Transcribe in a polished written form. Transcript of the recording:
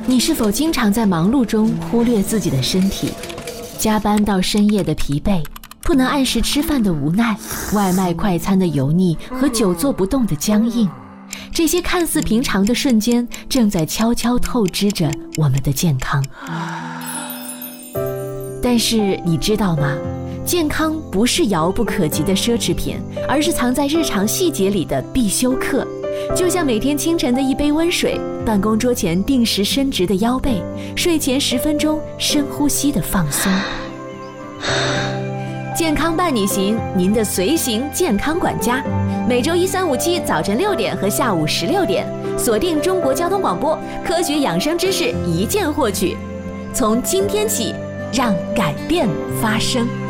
你是否经常在忙碌中忽略自己的身体？加班到深夜的疲惫，不能按时吃饭的无奈，外卖快餐的油腻和久坐不动的僵硬，这些看似平常的瞬间，正在悄悄透支着我们的健康。但是你知道吗？健康不是遥不可及的奢侈品，而是藏在日常细节里的必修课。就像每天清晨的一杯温水，办公桌前定时伸直的腰背，睡前10分钟深呼吸的放松。健康伴你行，您的随行健康管家，每周1、3、5、7早晨6点和下午16点，锁定中国交通广播，科学养生知识一键获取。从今天起，让改变发生。